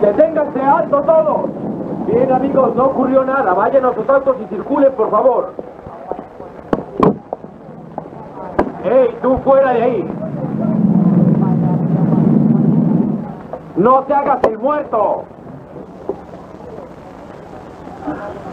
¡Deténganse alto todos! Bien, amigos, no ocurrió nada. Vayan a sus autos y circulen, por favor. ¡Ey, tú fuera de ahí! ¡No te hagas el muerto!